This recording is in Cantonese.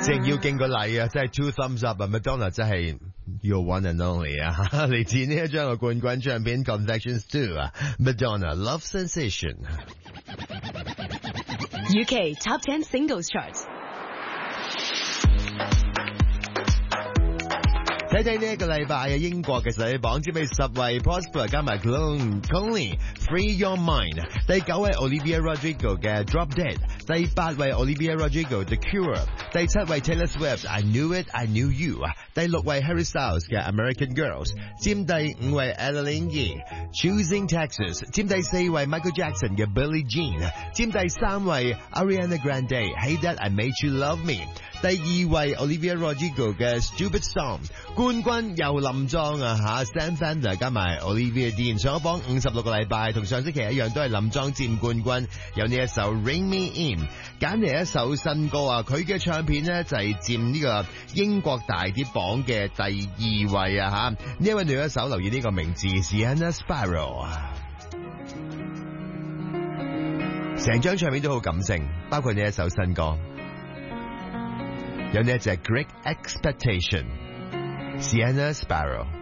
正要敬個禮啊，真係 two thumbs up 啊 ！Madonna 真係 Your one and only 啊，嚟自呢一張嘅冠軍唱片 Confessions 2啊 ，Madonna Love Sensation。 UK Top 10 Singles Charts。 睇睇呢一個禮拜嘅英國嘅實力榜，只俾10位 Prosper 加埋 Conley Free Your Mind， 第9位 Olivia Rodrigo 嘅 Drop Dead， 第8位 Olivia Rodrigo The Cure， 第7位 Taylor Swift I Knew It I Knew You， 第6位 Harry Styles 嘅 American Girls， 佔第5位 Adeline Yee Choosing Texas， 佔第4位 Michael Jackson 嘅 Billie Jean， 佔第3位 Ariana Grande Hey That I Made You Love Me， 第2位 Olivia Rodrigo 嘅 Stupid Song， 冠軍又林莊啊 Sam Fender 加埋 Olivia Dean， 上咗榜56個禮拜，同上星期一樣都係林莊佔冠軍，有呢一首 Ring Me In， 揀嚟一首新歌啊，佢嘅唱片呢就係佔呢個英國大碟榜嘅第2位啊，呢一位女歌手留意呢個名字 Sienna Sparrow， 成張唱片都好感性，包括呢一首新歌，有呢一隻 Great Expectation Sienna Sparrow。